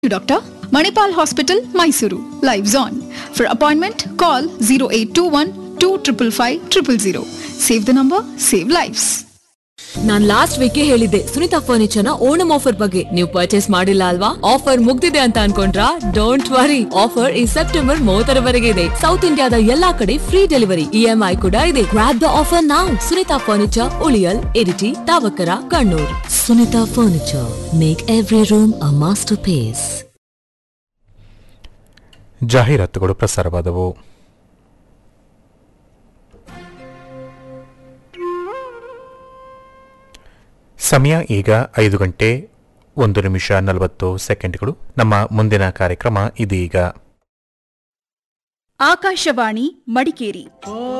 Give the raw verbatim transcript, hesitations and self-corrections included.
Doctor Manipal Hospital, Mysuru. Lives on. For appointment, call zero eight two one two five five five zero zero. Save the number, save lives. Non last week ಹೇಳಿದ್ದೆ Sunita furniture ನ Onam offer ಬಗ್ಗೆ. ನೀವು purchase ಮಾಡಿಲ್ಲ ಅಲ್ವಾ? Offer ಮುಗ್ದಿದೆ ಅಂತ ಅನ್ಕೊಂಡ್ರಾ? Don't worry, offer ಈ September ಮೂವತ್ತರವರೆಗೆ ಇದೆ. ಸೌತ್ ಇಂಡಿಯಾದ ಎಲ್ಲಾ ಕಡೆ ಫ್ರೀ ಡೆಲಿವರಿ, ಇಎಂಐ ಕೂಡ ಇದೆ. Grab the offer now. Sunita furniture, ಉಳಿಯಲ್, Iritty, ತಾವಕರ, Kannur. Sunita furniture, make every room a master piece. ಜಾಹೀರಾತುಗಳು ಪ್ರಸಾರವಾದವು. ಸಮಯ ಈಗ ಐದು ಗಂಟೆ ಒಂದು ನಿಮಿಷ ನಲವತ್ತು ಸೆಕೆಂಡ್ಗಳು. ನಮ್ಮ ಮುಂದಿನ ಕಾರ್ಯಕ್ರಮ ಇದೀಗ. ಆಕಾಶವಾಣಿ ಮಡಿಕೇರಿ.